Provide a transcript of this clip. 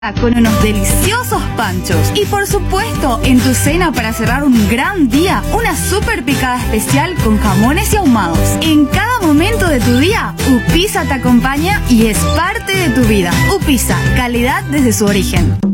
con unos deliciosos panchos. Y por supuesto, en tu cena para cerrar un gran día, una super picada especial con jamones y ahumados. En cada momento de tu día, Upisa te acompaña y es parte de tu vida. Upisa, calidad desde su origen.